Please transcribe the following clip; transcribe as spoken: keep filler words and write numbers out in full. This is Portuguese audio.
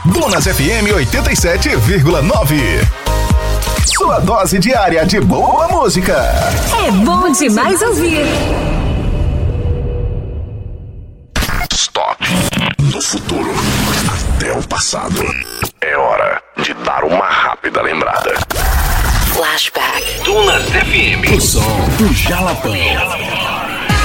Dunas F M oitenta e sete vírgula nove. Sua dose diária de boa música. É bom demais ouvir. Stop. Do futuro até o passado. É hora de dar uma rápida lembrada. Flashback. Dunas F M. O som do Jalapão.